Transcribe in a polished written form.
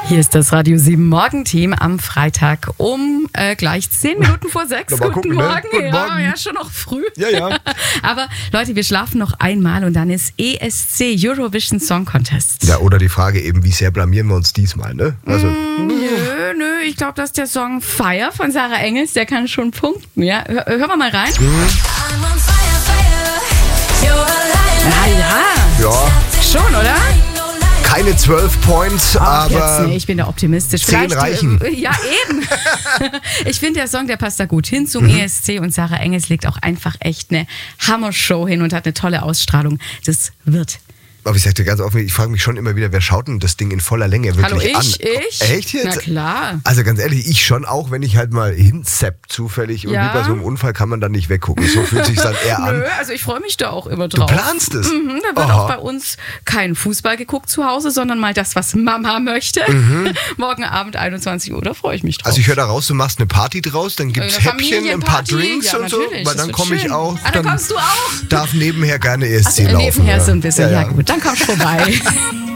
Hier ist das Radio 7 Morgenteam am Freitag um gleich 10 Minuten vor 6. Guten Morgen. Ne? Guten Morgen. Ja, schon noch früh. Ja. Aber Leute, wir schlafen noch einmal und dann ist ESC, Eurovision Song Contest. Ja, oder die Frage eben, wie sehr blamieren wir uns diesmal, ne? Also, Nö, ich glaube, dass der Song Fire von Sarah Engels, der kann schon punkten. Ja? Hören wir mal rein. ja, Schon, oder? keine 12 Points, aber Jetzt, nee, ich bin da optimistisch. 10 reichen. Ja, eben. Ich finde, der Song, der passt da gut hin zum ESC und Sarah Engels legt auch einfach echt eine Hammer-Show hin und hat eine tolle Ausstrahlung. Das wird. Aber ich sag dir ganz offen, ich frage mich schon immer wieder, wer schaut denn das Ding in voller Länge wirklich Hallo, an? ich? Echt jetzt? Na klar. Also ganz ehrlich, ich schon auch, wenn ich halt mal hinsepp zufällig und Ja. wie bei so einem Unfall kann man dann nicht weggucken. So fühlt sich dann eher an. Nö, also ich freue mich da auch immer Du drauf. planst es? Da wird auch bei uns kein Fußball geguckt zu Hause, sondern mal das, was Mama möchte. Morgen Abend 21 Uhr, da freue ich mich drauf. Also ich höre da raus, du machst eine Party draus, dann gibt's Eine Häppchen, ein paar Familienparty. Drinks Ja, und so, natürlich, weil das dann wird komme ich schön. auch. Ah, dann kommst du auch. Darf nebenher gerne ESC Also, laufen. nebenher ja. so ein bisschen, Ja. ja gut, dann kommst du vorbei.